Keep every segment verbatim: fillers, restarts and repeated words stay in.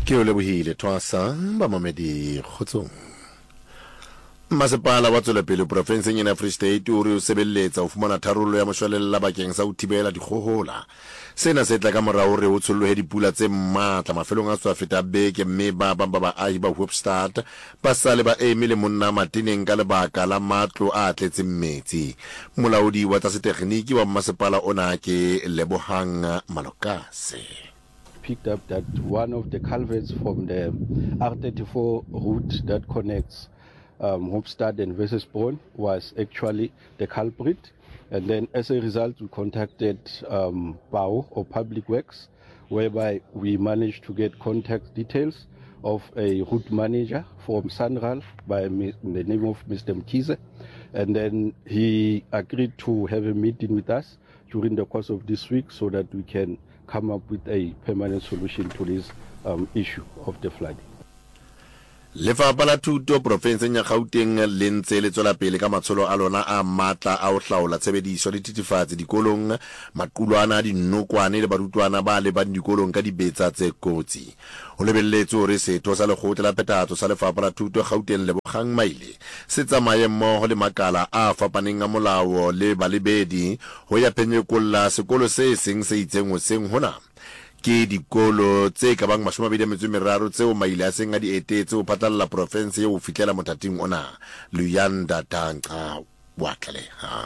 Ke o lebohile twasa ba mamedi kgotsong. Masepala wa tswelepele profenseng ya Free State o re o sebelletsa o fumana tharollo ya moshwelella bakeng sa ho thibela dikgohola. Sena se tla ka morao re o tsollohe dipula tse matla mafelong a tswa feta beke mme ba bang ba baahi ba Hoopstad ba sale ba eme le monna mateneng ka lebaka la matlo a tletseng metsi. Molaodi wa tsa setekgeniki wa masepala ona ke Lebohang Malokase picked up that one of the culverts from the R thirty-four route that connects um, Hoopstad and Wesselsbron was actually the culprit. And then as a result, we contacted um, P A O or Public Works, whereby we managed to get contact details of a route manager from Sanral by the name of Mister Mkhize. And then he agreed to have a meeting with us during the course of this week so that we can come up with a permanent solution to this um, issue of the flooding. Lefapha la Thuto profenseng ya Gauteng le ntse le tswela pele ka matsholo a lona a matla a o hlaola tshebediso le titifatse dikolong maqulwana a dinokwane le barutwana ba le ba dikolong ka dibetsa tse kotsi. Ho lebelletse hore setho sa lekgotla la phethahatso sa Lefapha la Thuto Gauteng Lebogang Maile se tsamaye mmoho le makala a fapaneng a molao le balebedi ho ya phenyekolla sekolo se seng se itseng ho seng hona ke dikolo tse ka bang mashome a mabedi a metso e meraro tseo Maile a seng a di etetse ho phatlalla profense eo ho fihlela mothating ona. Luyanda Tanqa wa tlaleha.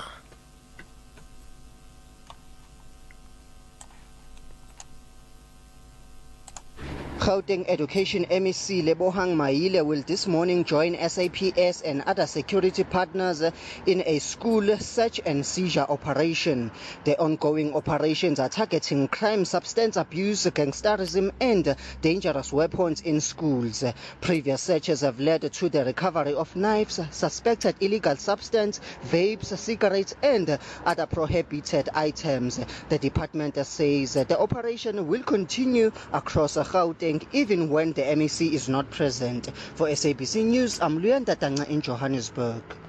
Gauteng Education M E C Lebohang Maile will this morning join S A P S and other security partners in a school search and seizure operation. The ongoing operations are targeting crime, substance abuse, gangsterism and dangerous weapons in schools. Previous searches have led to the recovery of knives, suspected illegal substance, vapes, cigarettes and other prohibited items. The department says the operation will continue across Gauteng even when the M E C is not present. For S A B C News, I'm Luyanda Tanqa in Johannesburg.